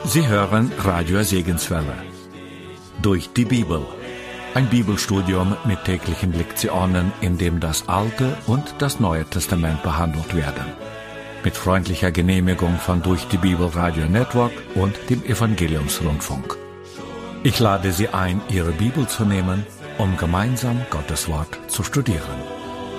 Sie hören Radio Segenswelle. Durch die Bibel. Ein Bibelstudium mit täglichen Lektionen, in dem das Alte und das Neue Testament behandelt werden. Mit freundlicher Genehmigung von Durch die Bibel Radio Network und dem Evangeliumsrundfunk. Ich lade Sie ein, Ihre Bibel zu nehmen, um gemeinsam Gottes Wort zu studieren.